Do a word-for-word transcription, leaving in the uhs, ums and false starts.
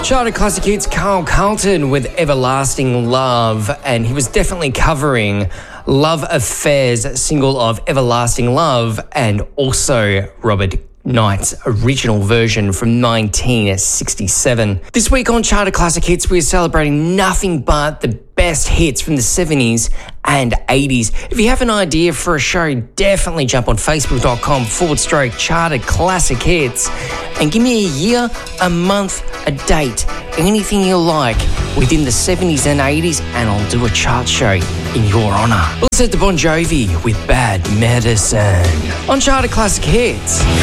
Charted Classic Hits, Carl Carlton with Everlasting Love, and he was definitely covering Love Affair's single of Everlasting Love and also Robert Knight's original version from nineteen sixty-seven. This week on Charted Classic Hits, we're celebrating nothing but the best hits from the seventies and eighties. If you have an idea for a show, definitely jump on facebook.com forward stroke Charted Classic Hits and give me a year, a month, a date, anything you like within the seventies and eighties, and I'll do a chart show in your honour. Let's head to Bon Jovi with Bad Medicine on Charted Classic Hits.